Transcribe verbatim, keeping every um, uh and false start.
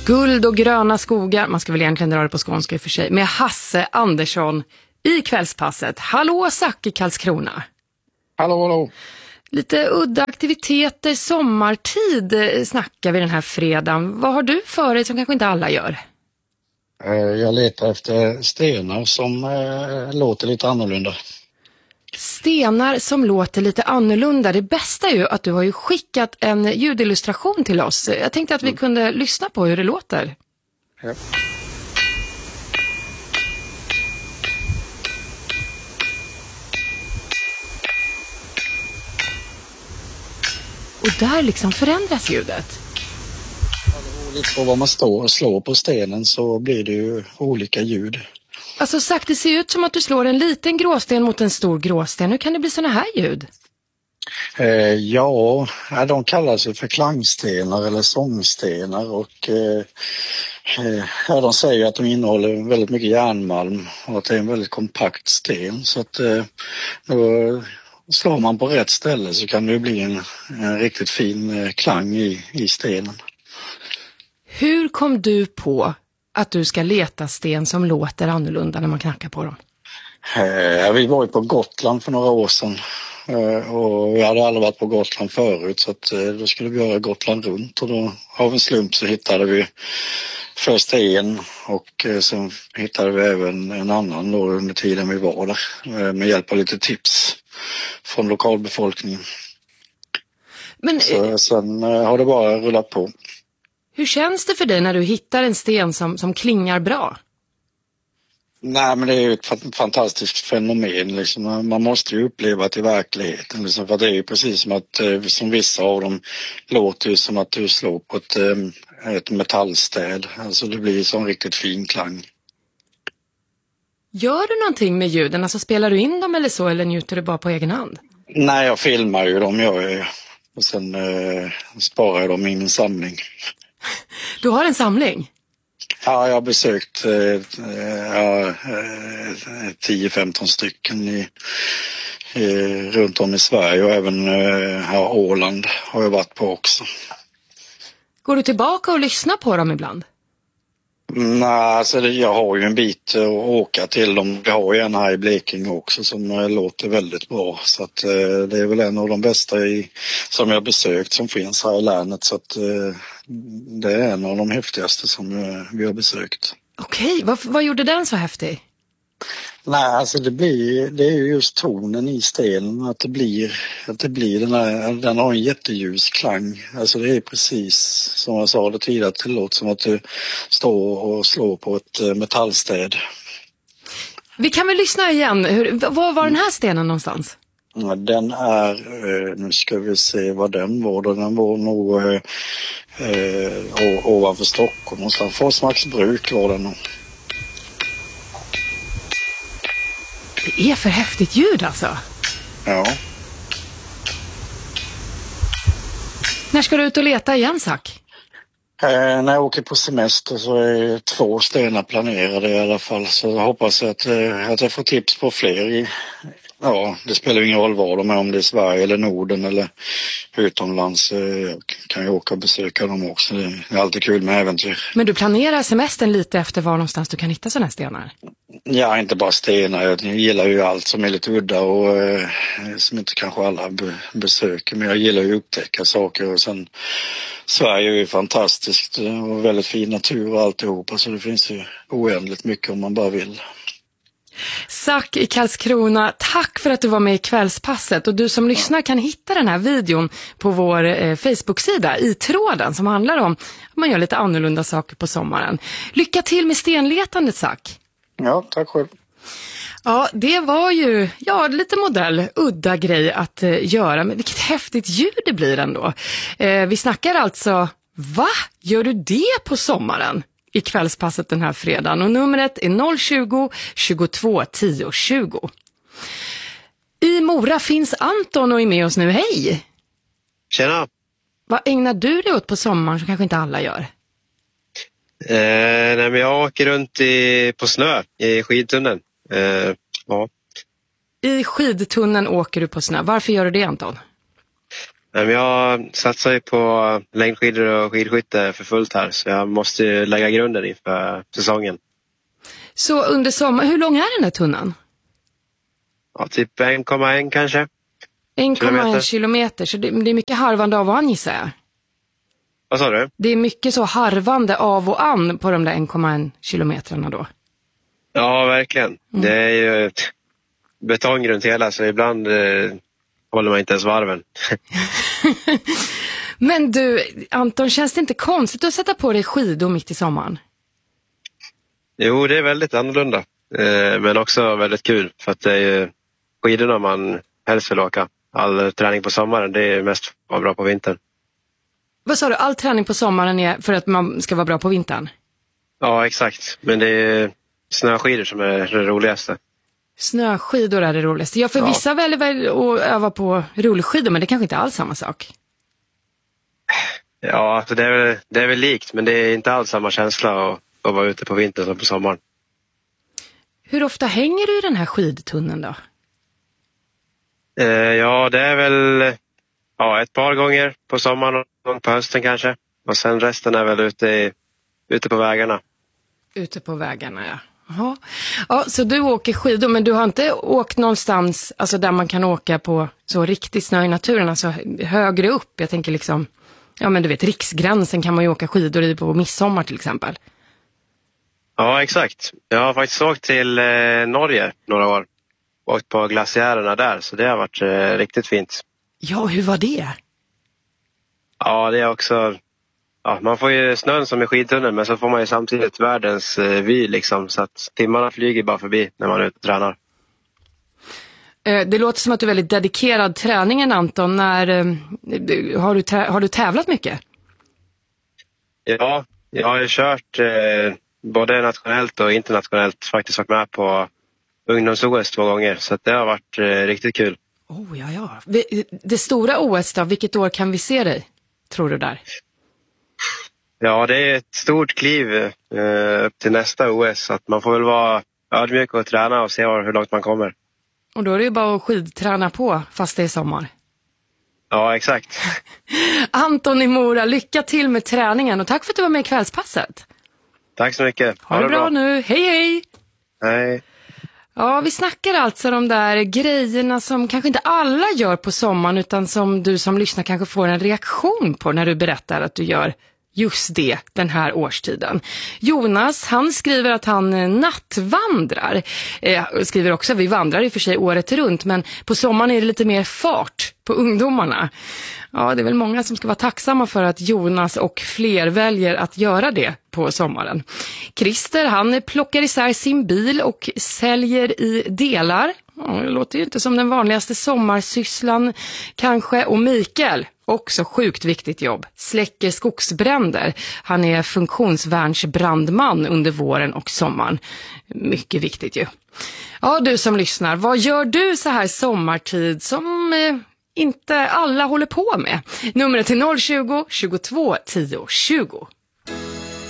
Guld och gröna skogar, man ska väl egentligen dra det på skånska i och för sig, med Hasse Andersson i Kvällspasset. Hallå Zack i Karlskrona. Hallå, hallå. Lite udda aktiviteter, sommartid snackar vi den här fredagen. Vad har du för dig som kanske inte alla gör? Jag letar efter stenar som äh, låter lite annorlunda. Stenar som låter lite annorlunda. Det bästa är ju att du har ju skickat en ljudillustration till oss. Jag tänkte att vi mm. kunde lyssna på hur det låter. Ja. Och där liksom förändras ljudet. Lite på vad man står och slår på stenen så blir det ju olika ljud. Alltså sagt, det ser ut som att du slår en liten gråsten mot en stor gråsten. Hur kan det bli såna här ljud? Eh, ja, de kallas ju för klangstenar eller sångstenar och eh, ja, de säger att de innehåller väldigt mycket järnmalm och att det är en väldigt kompakt sten. Så att eh, då slår man på rätt ställe så kan det bli en, en riktigt fin eh, klang i, i stenen. Hur kom du på att du ska leta sten som låter annorlunda när man knackar på dem? Eh, vi var ju på Gotland för några år sedan eh, och vi hade aldrig varit på Gotland förut så att, eh, då skulle vi göra Gotland runt och då av en slump så hittade vi först en och eh, sen hittade vi även en annan då under tiden vi var där eh, med hjälp av lite tips från lokalbefolkningen. Men, så sen eh, har det bara rullat på. Hur känns det för dig när du hittar en sten som, som klingar bra? Nej, men det är ju ett fantastiskt fenomen. Liksom. Man måste ju uppleva det i verkligheten. Liksom. För det är ju precis som att som vissa av dem låter ju som att du slår på ett, ett metallstäd. Alltså det blir en riktigt fin klang. Gör du någonting med ljuden? Alltså spelar du in dem eller så eller njuter du bara på egen hand? Nej, jag filmar ju dem. Jag, och sen eh, sparar jag dem i min samling. Du har en samling? Ja, jag har besökt eh, ja, tio femton stycken i, i, runt om i Sverige och även eh, ja, Åland har jag varit på också. Går du tillbaka och lyssnar på dem ibland? Nej, alltså det, jag har ju en bit att åka till dem. Jag har ju en här i Blekinge också som eh, låter väldigt bra. Så att, eh, det är väl en av de bästa i, som jag besökt som finns här i länet. Så att, eh, det är en av de häftigaste som eh, vi har besökt. Okej, vad, vad gjorde den så häftig? Nej, alltså det blir, det är ju just tonen i stenen, att det blir, att det blir den här, den har en jätteljus klang. Alltså det är precis som jag sa det tidigare, det låter som att du står och slår på ett metallstäd. Vi kan väl lyssna igen, Hur, var var den här stenen någonstans? Ja, den är, nu ska vi se vad den var då, den var nog eh, ovanför Stockholm, någonstans Forsmarksbruk var den nog. Det är för häftigt ljud alltså. Ja. När ska du ut och leta igen, Zack? Eh, när jag åker på semester så är två stenar planerade i alla fall. Så jag hoppas att, eh, att jag får tips på fler. I, ja, det spelar ingen roll var de är, om det är Sverige eller Norden eller utomlands. Eh, jag kan ju åka och besöka dem också. Det är alltid kul med äventyr. Men du planerar semestern lite efter var någonstans du kan hitta sådana här stenar? Ja, inte bara stenar. Jag gillar ju allt som är lite udda och eh, som inte kanske alla be- besöker. Men jag gillar ju att upptäcka saker och sen Sverige är ju fantastiskt och väldigt fin natur och alltihopa. Så det finns ju oändligt mycket om man bara vill. Zack i Karlskrona, tack för att du var med i Kvällspasset. Och du som lyssnar kan hitta den här videon på vår eh, Facebook-sida i tråden som handlar om att man gör lite annorlunda saker på sommaren. Lycka till med stenletandet, Zack. Ja, tack själv. Ja, det var ju ja, lite modell, udda grej att eh, göra. Men vilket häftigt ljud det blir ändå. Eh, vi snackar alltså, va? Gör du det på sommaren? I Kvällspasset den här fredagen. Och numret är noll tjugo, tjugotvå, tio, tjugo. I Mora finns Anton och är med oss nu. Hej! Tjena! Vad ägnar du dig åt på sommaren som kanske inte alla gör? Eh, nej, men jag åker runt i, på snö i skidtunneln. Eh, ja. I skidtunneln åker du på snö. Varför gör du det, Anton? Men jag satsar ju på längdskidor och skidskytte för fullt här. Så jag måste ju lägga grunden inför säsongen. Så under sommaren, hur lång är den här tunnan? Ja, typ en komma ett kanske. en komma ett kilometer, så det, det är mycket harvande av och an, gissar jag. Vad sa du? Det är mycket så harvande av och an på de där en komma ett kilometrarna då. Ja, verkligen. Mm. Det är ju ett betong runt hela, så ibland eh, håller man inte ens varven. Men du, Anton, känns det inte konstigt att sätta på dig skidor mitt i sommaren? Jo, det är väldigt annorlunda. Eh, men också väldigt kul, för att det är ju skidorna man helst vill åka. All träning på sommaren, det är mest vara bra på vintern. Vad sa du, all träning på sommaren är för att man ska vara bra på vintern? Ja, exakt. Men det är snöskidor som är det roligaste. Snöskidor är det roligaste. Ja, för Ja. vissa väljer väl att öva på rullskidor, men det kanske inte alls samma sak. Ja, alltså det, är väl, det är väl likt, men det är inte alls samma känsla att, att vara ute på vintern som på sommaren. Hur ofta hänger du i den här skidtunneln då? Eh, ja, det är väl ja, ett par gånger på sommaren och någon gång på hösten kanske. Och sen resten är väl ute, i, ute på vägarna. Ute på vägarna, ja. Jaha. Ja, så du åker skidor, men du har inte åkt någonstans alltså där man kan åka på så riktigt snö i naturen, alltså högre upp. Jag tänker liksom, ja men du vet, Riksgränsen kan man ju åka skidor i på midsommar till exempel. Ja, exakt. Jag har faktiskt åkt till eh, Norge några år. Åkt på glaciärerna där, så det har varit eh, riktigt fint. Ja, hur var det? Ja, det är också... Ja, man får ju snön som är skidtunneln, men så får man ju samtidigt världens eh, vy liksom, så att timmarna flyger bara förbi när man är ute och tränar. Eh, det låter som att du är väldigt dedikerad träningen, Anton. När, eh, har, du tä- har du tävlat mycket? Ja, jag har ju kört eh, både nationellt och internationellt, faktiskt varit med på ungdoms-O S två gånger, så att det har varit eh, riktigt kul. Oh, ja, ja. Det, det stora O S då, vilket år kan vi se dig, tror du där? Ja, det är ett stort kliv eh, upp till nästa O S, så att man får väl vara ödmjuk och träna och se hur långt man kommer. Och då är det ju bara att skidträna på, fast det är sommar. Ja, exakt. Anton i Mora, lycka till med träningen och tack för att du var med i kvällspasset. Tack så mycket. Ha, ha det bra, bra nu. Hej, hej! Hej. Ja, vi snackar alltså de där grejerna som kanske inte alla gör på sommaren, utan som du som lyssnar kanske får en reaktion på när du berättar att du gör just det den här årstiden. Jonas, han skriver att han nattvandrar. Eh, skriver också att vi vandrar i och för sig året runt, men på sommaren är det lite mer fart på ungdomarna. Ja, det är väl många som ska vara tacksamma för att Jonas och fler väljer att göra det på sommaren. Christer, han plockar isär sin bil och säljer i delar. Ja, det låter ju inte som den vanligaste sommarsysslan kanske. Och Mikael, också sjukt viktigt jobb, släcker skogsbränder. Han är funktionsvärnsbrandman under våren och sommaren. Mycket viktigt ju. Ja, du som lyssnar, vad gör du så här sommartid som eh, inte alla håller på med? Numret är noll tjugo, tjugotvå, tio, tjugo.